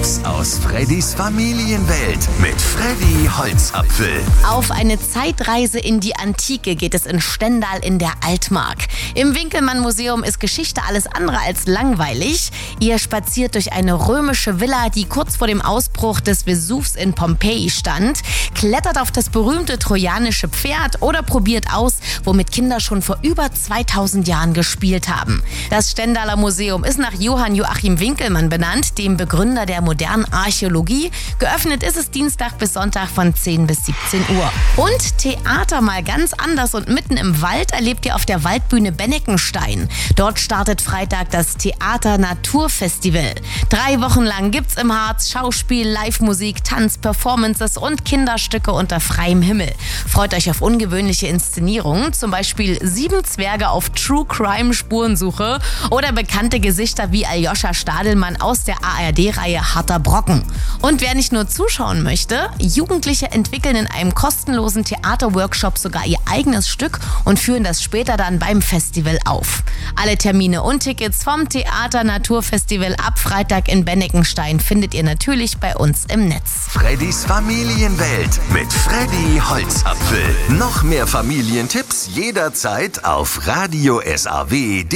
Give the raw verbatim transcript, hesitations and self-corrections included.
Tipps aus Freddys Familienwelt mit Freddy Holzapfel. Auf eine Zeitreise in die Antike geht es in Stendal in der Altmark. Im Winkelmann-Museum ist Geschichte alles andere als langweilig. Ihr spaziert durch eine römische Villa, die kurz vor dem Ausbruch des Vesuvs in Pompeji stand, klettert auf das berühmte trojanische Pferd oder probiert aus, womit Kinder schon vor über zweitausend Jahren gespielt haben. Das Stendaler Museum ist nach Johann Joachim Winkelmann benannt, dem Begründer der modernen Archäologie. Geöffnet ist es Dienstag bis Sonntag von zehn bis siebzehn Uhr. Und Theater mal ganz anders und mitten im Wald erlebt ihr auf der Waldbühne Benneckenstein. Dort startet Freitag das Theater Naturfestival. Drei Wochen lang gibt's im Harz Schauspiel, Live-Musik, Tanz, Performances und Kinderstücke unter freiem Himmel. Freut euch auf ungewöhnliche Inszenierungen, zum Beispiel Sieben Zwerge auf True-Crime-Spurensuche oder bekannte Gesichter wie Aljoscha Stadelmann aus der A R D-Reihe Harter Brocken. Und wer nicht nur zuschauen möchte, Jugendliche entwickeln in einem kostenlosen Theaterworkshop sogar ihr eigenes Stück und führen das später dann beim Festival auf. Alle Termine und Tickets vom Theater Naturfestival ab Freitag in Benneckenstein findet ihr natürlich bei uns im Netz. Freddys Familienwelt mit Freddy Holzapfel. Noch mehr Familientipps jederzeit auf radio s a w punkt